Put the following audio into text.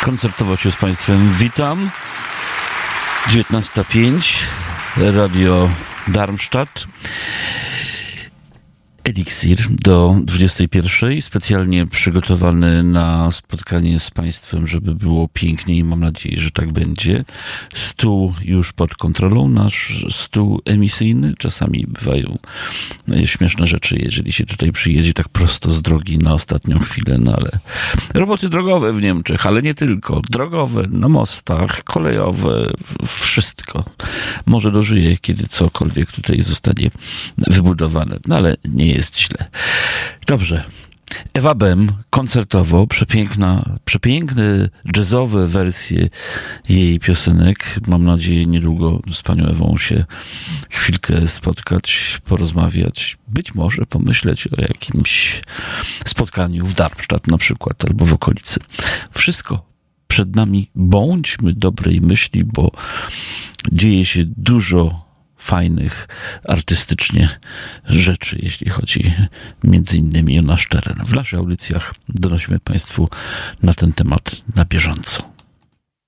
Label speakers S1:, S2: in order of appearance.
S1: Koncertowo się z Państwem witam. 19:05, Radio Darmstadt. Eliksir do 21:00, specjalnie przygotowany na spotkanie z Państwem, żeby było pięknie i mam nadzieję, że tak będzie. Stół już pod kontrolą, nasz stół emisyjny. Czasami bywają śmieszne rzeczy, jeżeli się tutaj przyjedzie tak prosto z drogi na ostatnią chwilę, no ale roboty drogowe w Niemczech, ale nie tylko. Drogowe, na mostach, kolejowe, wszystko. Może dożyję, kiedy cokolwiek tutaj zostanie wybudowane, no ale nie jest źle. Dobrze. Ewa Bem, koncertowo, przepiękne jazzowe wersje jej piosenek. Mam nadzieję niedługo z panią Ewą się chwilkę spotkać, porozmawiać. Być może pomyśleć o jakimś spotkaniu w Darmstadt na przykład, albo w okolicy. Wszystko przed nami. Bądźmy dobrej myśli, bo dzieje się dużo fajnych artystycznie rzeczy, jeśli chodzi między innymi o nasz teren. W naszych audycjach donosimy Państwu na ten temat na bieżąco.